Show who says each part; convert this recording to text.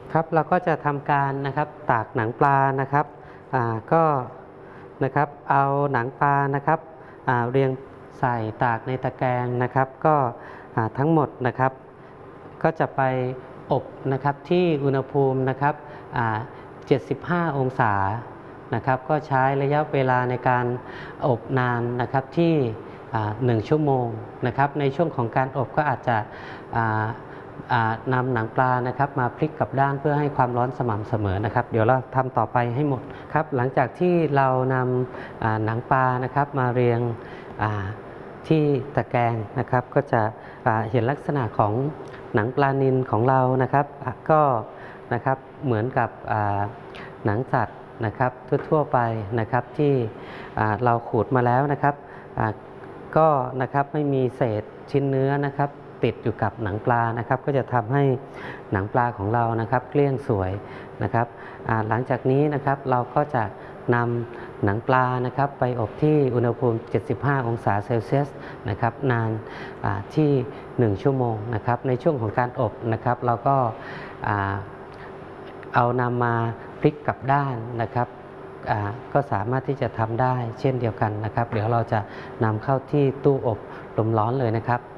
Speaker 1: ครับเราก็จะทำการนะครับตากหนังปลานะครับก็นะครับเอาหนังปลานะครับเรียงใส่ตากในตะแกรงนะครับก็ทั้งหมดนะครับก็จะไปอบนะครับที่อุณหภูมินะครับ75 องศานะครับก็ใช้ระยะเวลาในการอบนานนะครับที่1 ชั่วโมงนะครับในช่วงของการอบก็อาจจะนำหนังปลานะครับมาพลิกกลับด้านเพื่อให้ความร้อนสม่ำเสมอนะครับเดี๋ยวเราทำต่อไปให้หมดครับหลังจากที่เรานำหนังปลานะครับมาเรียงที่ตะแกรงนะครับก็จะเห็นลักษณะของหนังปลานิลของเรานะครับก็นะครับเหมือนกับหนังสัตว์นะครับทั่วๆไปนะครับที่เราขูดมาแล้วนะครับก็นะครับไม่มีเศษชิ้นเนื้อนะครับติดอยู่กับหนังปลานะครับก็จะทำให้หนังปลาของเรานะครับเกลี้ยงสวยนะครับหลังจากนี้นะครับเราก็จะนำหนังปลานะครับไปอบที่อุณหภูมิ75 องศาเซลเซียสนะครับนานที่1 ชั่วโมงนะครับในช่วงของการอบนะครับเราก็เอานำมาพลิกกลับด้านนะครับก็สามารถที่จะทำได้เช่นเดียวกันนะครับเดี๋ยวเราจะนำเข้าที่ตู้อบลมร้อนเลยนะครับ